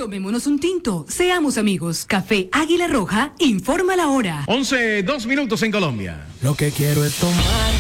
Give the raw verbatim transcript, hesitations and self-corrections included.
Tomémonos un tinto, seamos amigos. Café Águila Roja, informa la hora. once, dos minutos en Colombia. Lo que quiero es tomar